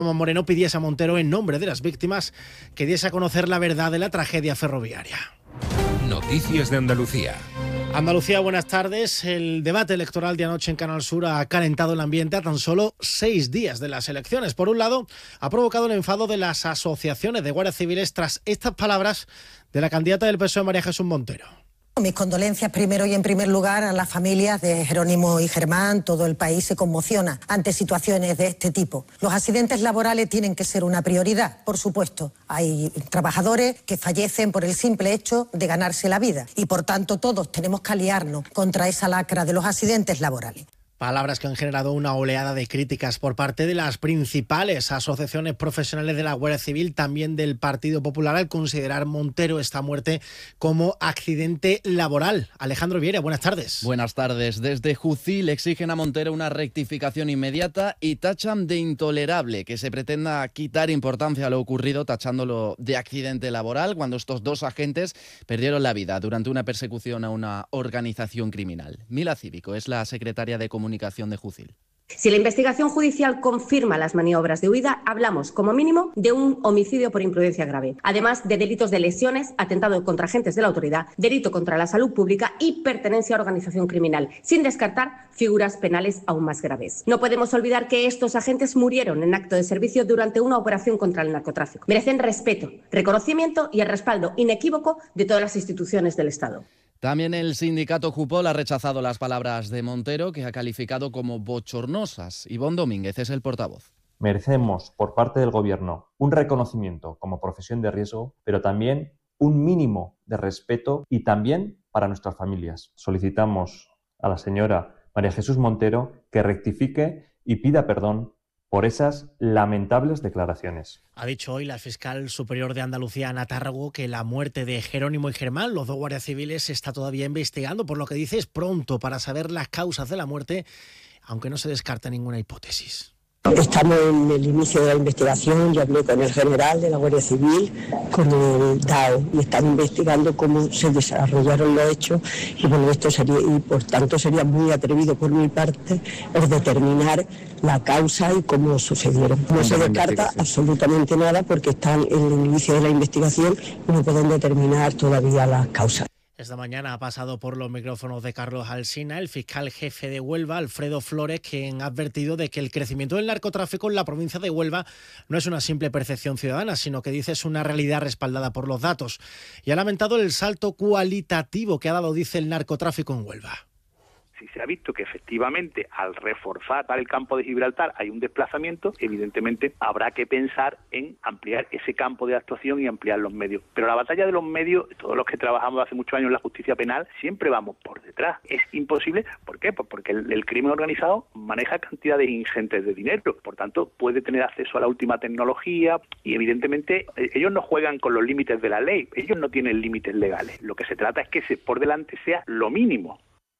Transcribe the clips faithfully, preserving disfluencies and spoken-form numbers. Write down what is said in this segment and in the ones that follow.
Juanma Moreno pidiese a Montero, en nombre de las víctimas, que diese a conocer la verdad de la tragedia ferroviaria. Noticias de Andalucía. Andalucía, buenas tardes. El debate electoral de anoche en Canal Sur ha calentado el ambiente a tan solo seis días de las elecciones. Por un lado, ha provocado el enfado de las asociaciones de guardias civiles tras estas palabras de la candidata del P S O E, María Jesús Montero. Mis condolencias primero y en primer lugar a las familias de Jerónimo y Germán. Todo el país se conmociona ante situaciones de este tipo. Los accidentes laborales tienen que ser una prioridad, por supuesto. Hay trabajadores que fallecen por el simple hecho de ganarse la vida y por tanto todos tenemos que aliarnos contra esa lacra de los accidentes laborales. Palabras que han generado una oleada de críticas por parte de las principales asociaciones profesionales de la Guardia Civil, también del Partido Popular, al considerar Montero esta muerte como accidente laboral. Alejandro Viera, buenas tardes. Buenas tardes. Desde Jucil exigen a Montero una rectificación inmediata y tachan de intolerable que se pretenda quitar importancia a lo ocurrido, tachándolo de accidente laboral, cuando estos dos agentes perdieron la vida durante una persecución a una organización criminal. Mila Cívico es la secretaria de Comunicación de Jucil. Si la investigación judicial confirma las maniobras de huida, hablamos, como mínimo, de un homicidio por imprudencia grave, además de delitos de lesiones, atentado contra agentes de la autoridad, delito contra la salud pública y pertenencia a organización criminal, sin descartar figuras penales aún más graves. No podemos olvidar que estos agentes murieron en acto de servicio durante una operación contra el narcotráfico. Merecen respeto, reconocimiento y el respaldo inequívoco de todas las instituciones del Estado. También el sindicato Jupol ha rechazado las palabras de Montero, que ha calificado como bochornosas. Ivonne Domínguez es el portavoz. Merecemos por parte del Gobierno un reconocimiento como profesión de riesgo, pero también un mínimo de respeto y también para nuestras familias. Solicitamos a la señora María Jesús Montero que rectifique y pida perdón por esas lamentables declaraciones. Ha dicho hoy la fiscal superior de Andalucía, Ana Tárrago, que la muerte de Jerónimo y Germán, los dos guardias civiles, se está todavía investigando, por lo que dice es pronto para saber las causas de la muerte, aunque no se descarta ninguna hipótesis. Estamos en el inicio de la investigación. Yo hablé con el general de la Guardia Civil, con el D A O, y están investigando cómo se desarrollaron los hechos y bueno, esto sería, y por tanto sería muy atrevido por mi parte el determinar la causa y cómo sucedieron. No se descarta absolutamente nada porque están en el inicio de la investigación y no pueden determinar todavía las causas. Esta mañana ha pasado por los micrófonos de Carlos Alsina el fiscal jefe de Huelva, Alfredo Flores, quien ha advertido de que el crecimiento del narcotráfico en la provincia de Huelva no es una simple percepción ciudadana, sino que dice es una realidad respaldada por los datos. Y ha lamentado el salto cualitativo que ha dado, dice, el narcotráfico en Huelva. Si se ha visto que efectivamente al reforzar el campo de Gibraltar hay un desplazamiento, evidentemente habrá que pensar en ampliar ese campo de actuación y ampliar los medios. Pero la batalla de los medios, todos los que trabajamos hace muchos años en la justicia penal, siempre vamos por detrás. Es imposible. ¿Por qué? Pues porque el, el crimen organizado maneja cantidades ingentes de dinero. Por tanto, puede tener acceso a la última tecnología y evidentemente ellos no juegan con los límites de la ley. Ellos no tienen límites legales. Lo que se trata es que se, por delante sea lo mínimo.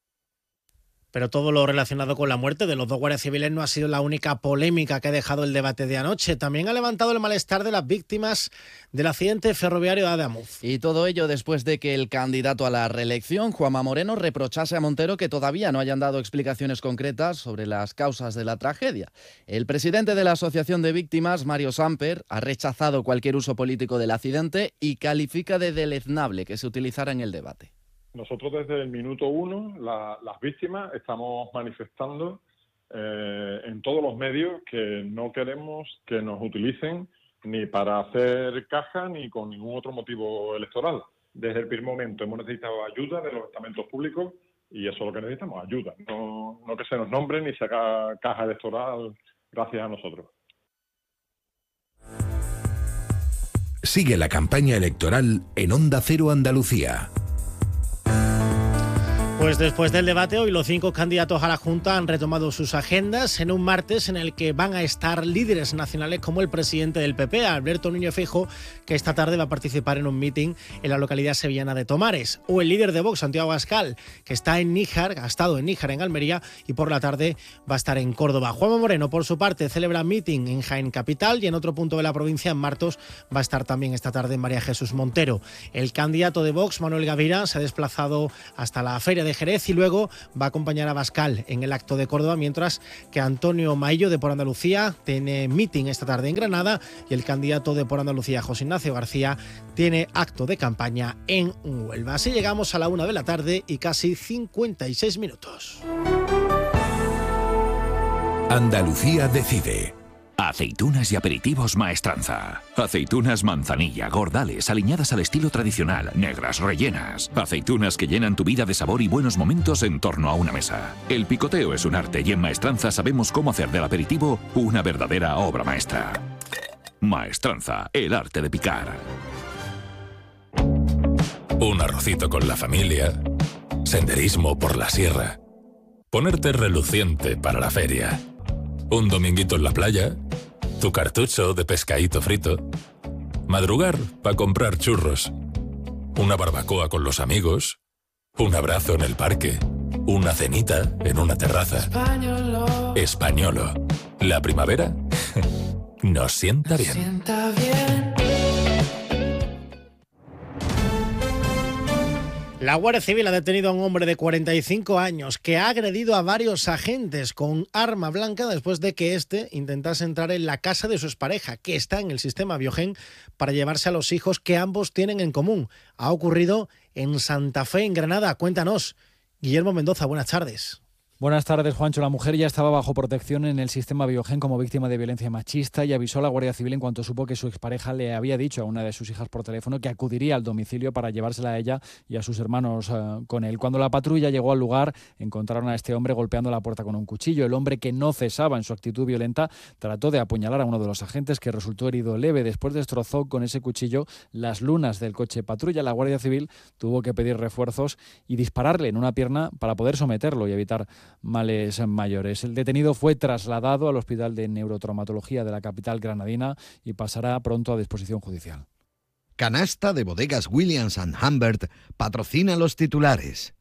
Pero todo lo relacionado con la muerte de los dos guardias civiles no ha sido la única polémica que ha dejado el debate de anoche. También ha levantado el malestar de las víctimas del accidente ferroviario de Ademuz. Y todo ello después de que el candidato a la reelección, Juanma Moreno, reprochase a Montero que todavía no hayan dado explicaciones concretas sobre las causas de la tragedia. El presidente de la Asociación de Víctimas, Mario Samper, ha rechazado cualquier uso político del accidente y califica de deleznable que se utilizara en el debate. Nosotros desde el minuto uno, la, las víctimas, estamos manifestando eh, en todos los medios que no queremos que nos utilicen ni para hacer caja ni con ningún otro motivo electoral. Desde el primer momento hemos necesitado ayuda de los estamentos públicos y eso es lo que necesitamos, ayuda. No, no que se nos nombre ni se haga caja electoral gracias a nosotros. Sigue la campaña electoral en Onda Cero Andalucía. Pues después del debate, hoy los cinco candidatos a la Junta han retomado sus agendas en un martes en el que van a estar líderes nacionales como el presidente del P P, Alberto Núñez Feijóo, que esta tarde va a participar en un mitin en la localidad sevillana de Tomares, o el líder de Vox, Santiago Abascal, que está en Níjar, ha estado en Níjar, en Almería, y por la tarde va a estar en Córdoba. Juanma Moreno, por su parte, celebra mitin en Jaén Capital y en otro punto de la provincia, en Martos, va a estar también esta tarde María Jesús Montero. El candidato de Vox, Manuel Gavira, se ha desplazado hasta la Feria de de Jerez y luego va a acompañar a Bascal en el acto de Córdoba, mientras que Antonio Maillo de Por Andalucía tiene meeting esta tarde en Granada y el candidato de Por Andalucía, José Ignacio García, tiene acto de campaña en Huelva. Así llegamos a la una de la tarde y casi cincuenta y seis minutos. Andalucía decide. Aceitunas y aperitivos Maestranza. Aceitunas manzanilla, gordales, aliñadas al estilo tradicional, negras, rellenas. Aceitunas que llenan tu vida de sabor y buenos momentos en torno a una mesa. El picoteo es un arte y en Maestranza sabemos cómo hacer del aperitivo una verdadera obra maestra. Maestranza, el arte de picar. Un arrocito con la familia. Senderismo por la sierra. Ponerte reluciente para la feria. Un dominguito en la playa, tu cartucho de pescadito frito, madrugar para comprar churros, una barbacoa con los amigos, un abrazo en el parque, una cenita en una terraza. Españolo. Españolo. La primavera nos sienta bien. Sienta bien. La Guardia Civil ha detenido a un hombre de cuarenta y cinco años que ha agredido a varios agentes con arma blanca después de que éste intentase entrar en la casa de su expareja, que está en el sistema Biogen, para llevarse a los hijos que ambos tienen en común. Ha ocurrido en Santa Fe, en Granada. Cuéntanos, Guillermo Mendoza, buenas tardes. Buenas tardes, Juancho. La mujer ya estaba bajo protección en el sistema Biogen como víctima de violencia machista y avisó a la Guardia Civil en cuanto supo que su expareja le había dicho a una de sus hijas por teléfono que acudiría al domicilio para llevársela a ella y a sus hermanos uh, con él. Cuando la patrulla llegó al lugar, encontraron a este hombre golpeando la puerta con un cuchillo. El hombre, que no cesaba en su actitud violenta, trató de apuñalar a uno de los agentes, que resultó herido leve. Después destrozó con ese cuchillo las lunas del coche patrulla. La Guardia Civil tuvo que pedir refuerzos y dispararle en una pierna para poder someterlo y evitar males mayores. El detenido fue trasladado al Hospital de Neurotraumatología de la capital granadina y pasará pronto a disposición judicial. Canasta de Bodegas Williams and Humbert patrocina los titulares.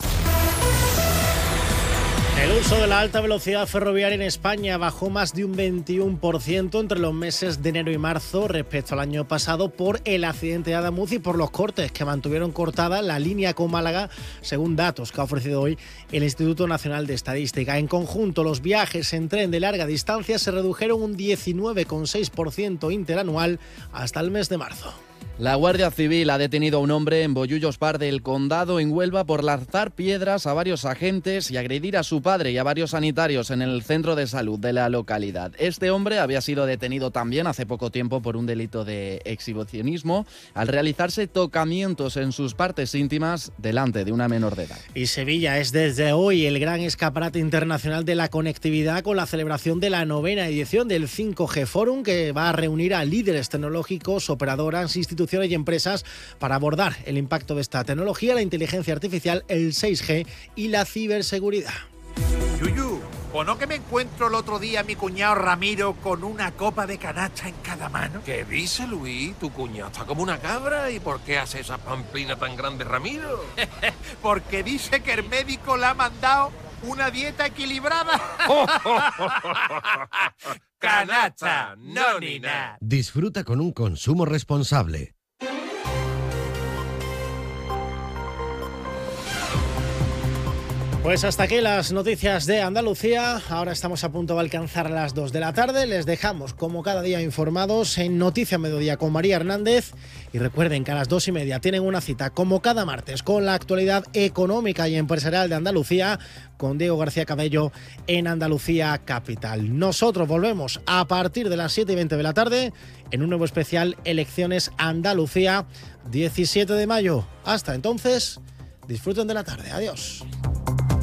El uso de la alta velocidad ferroviaria en España bajó más de un veintiuno por ciento entre los meses de enero y marzo respecto al año pasado por el accidente de Adamuz y por los cortes que mantuvieron cortada la línea con Málaga, según datos que ha ofrecido hoy el Instituto Nacional de Estadística. En conjunto, los viajes en tren de larga distancia se redujeron un diecinueve coma seis por ciento interanual hasta el mes de marzo. La Guardia Civil ha detenido a un hombre en Bollullos Bar del Condado, en Huelva, por lanzar piedras a varios agentes y agredir a su padre y a varios sanitarios en el centro de salud de la localidad. Este hombre había sido detenido también hace poco tiempo por un delito de exhibicionismo al realizarse tocamientos en sus partes íntimas delante de una menor de edad. Y Sevilla es desde hoy el gran escaparate internacional de la conectividad, con la celebración de la novena edición del cinco G Forum, que va a reunir a líderes tecnológicos, operadoras, instituciones y empresas para abordar el impacto de esta tecnología, la inteligencia artificial, el seis G y la ciberseguridad. Yuyu, ¿o no que me encuentro el otro día a mi cuñado Ramiro con una copa de canacha en cada mano? ¿Qué dice, Luis? Tu cuñado está como una cabra. ¿Y por qué hace esa pamplina tan grande, Ramiro? Porque dice que el médico le ha mandado una dieta equilibrada. Canacha, no ni nada. Disfruta con un consumo responsable. Pues hasta aquí las noticias de Andalucía. Ahora estamos a punto de alcanzar las dos de la tarde. Les dejamos, como cada día, informados en Noticia Mediodía con María Hernández. Y recuerden que a las dos y media tienen una cita, como cada martes, con la actualidad económica y empresarial de Andalucía, con Diego García Cabello en Andalucía Capital. Nosotros volvemos a partir de las siete y veinte de la tarde en un nuevo especial Elecciones Andalucía, diecisiete de mayo. Hasta entonces, disfruten de la tarde. Adiós.